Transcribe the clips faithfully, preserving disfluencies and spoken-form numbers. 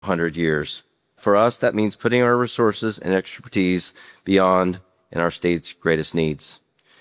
one hundred years. For us, that means putting our resources and expertise beyond and our state's greatest needs.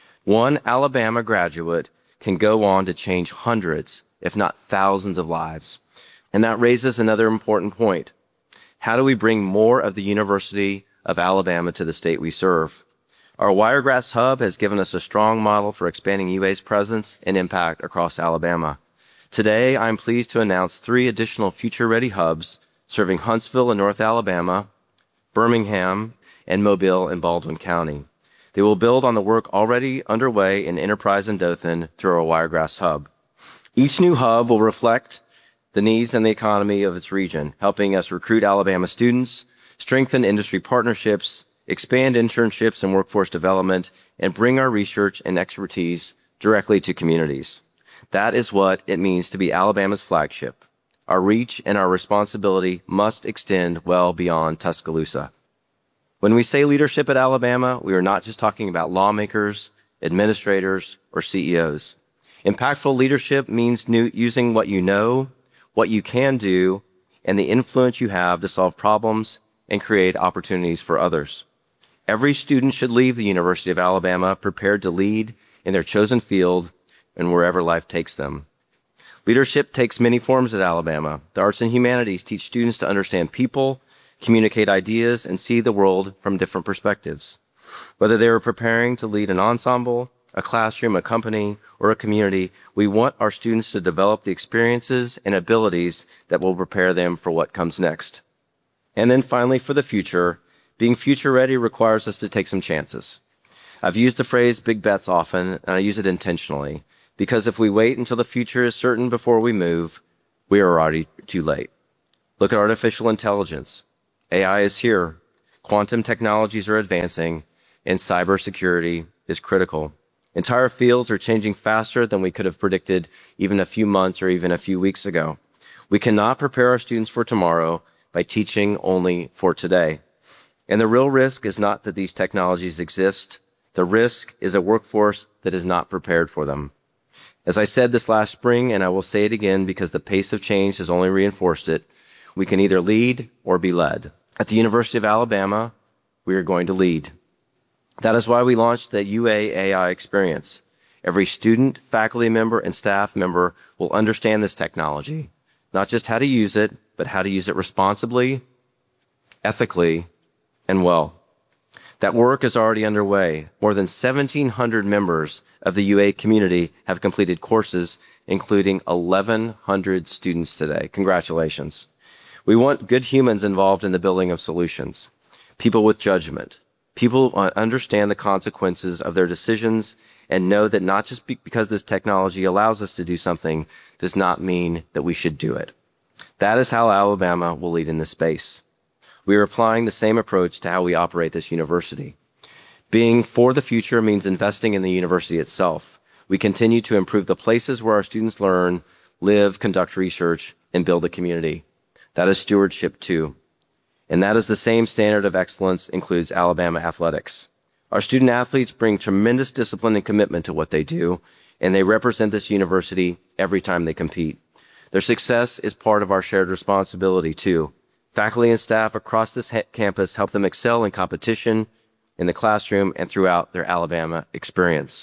One Alabama graduate can go on to change hundreds, if not thousands of lives. And that raises another important point. How do we bring more of the University of Alabama to the state we serve? Our Wiregrass Hub has given us a strong model for expanding U A's presence and impact across Alabama. Today, I'm pleased to announce three additional future-ready hubs serving Huntsville in North Alabama, Birmingham, and Mobile in Baldwin County. They will build on the work already underway in Enterprise and Dothan through our Wiregrass Hub. Each new hub will reflect the needs and the economy of its region, helping us recruit Alabama students, strengthen industry partnerships, expand internships and workforce development, and bring our research and expertise directly to communities. That is what it means to be Alabama's flagship. Our reach and our responsibility must extend well beyond Tuscaloosa. When we say leadership at Alabama, we are not just talking about lawmakers, administrators, or C E Os. Impactful leadership means new, using what you know, what you can do, and the influence you have to solve problems and create opportunities for others. Every student should leave the University of Alabama prepared to lead in their chosen field and wherever life takes them. Leadership takes many forms at Alabama. The arts and humanities teach students to understand people, communicate ideas, and see the world from different perspectives. Whether they are preparing to lead an ensemble, a classroom, a company, or a community, we want our students to develop the experiences and abilities that will prepare them for what comes next. And then finally, for the future, being future ready requires us to take some chances. I've used the phrase big bets often, and I use it intentionally, because if we wait until the future is certain before we move, we are already too late. Look at artificial intelligence. A I is here. Quantum technologies are advancing, and cybersecurity is critical. Entire fields are changing faster than we could have predicted even a few months or even a few weeks ago. We cannot prepare our students for tomorrow by teaching only for today. And the real risk is not that these technologies exist. The risk is a workforce that is not prepared for them. As I said this last spring, and I will say it again because the pace of change has only reinforced it, we can either lead or be led. At the University of Alabama, we are going to lead. That is why we launched the U A A I experience. Every student, faculty member, and staff member will understand this technology, not just how to use it, but how to use it responsibly, ethically, and well. That work is already underway. More than seventeen hundred members of the U A community have completed courses, including eleven hundred students today. Congratulations. We want good humans involved in the building of solutions, people with judgment, people who understand the consequences of their decisions and know that not just be- because this technology allows us to do something does not mean that we should do it. That is how Alabama will lead in this space. We are applying the same approach to how we operate this university. Being for the future means investing in the university itself. We continue to improve the places where our students learn, live, conduct research, and build a community. That is stewardship too. And that is the same standard of excellence includes Alabama athletics. Our student athletes bring tremendous discipline and commitment to what they do, and they represent this university every time they compete. Their success is part of our shared responsibility too. Faculty and staff across this ha- campus help them excel in competition, in the classroom, and throughout their Alabama experience.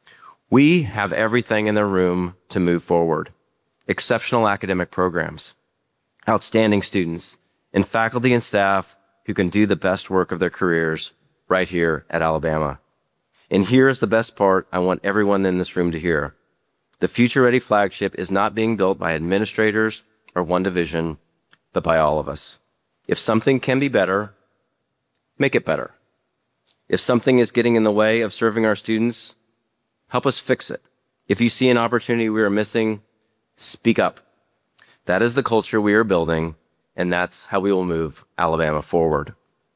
We have everything in the room to move forward. Exceptional academic programs, outstanding students, and faculty and staff who can do the best work of their careers right here at Alabama. And here's the best part I want everyone in this room to hear. The Future Ready flagship is not being built by administrators or one division, but by all of us. If something can be better, make it better. If something is getting in the way of serving our students, help us fix it. If you see an opportunity we are missing, speak up. That is the culture we are building, and that's how we will move Alabama forward.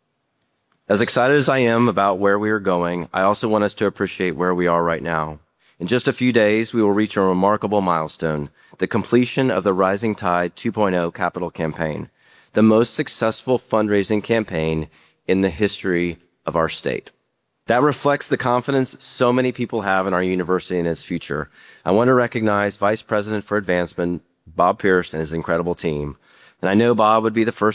As excited as I am about where we are going, I also want us to appreciate where we are right now. In just a few days, we will reach a remarkable milestone, the completion of the Rising Tide two point oh capital campaign, the most successful fundraising campaign in the history of our state. That reflects the confidence so many people have in our university and its future. I want to recognize Vice President for Advancement, Bob Pierce, and his incredible team. And I know Bob would be the first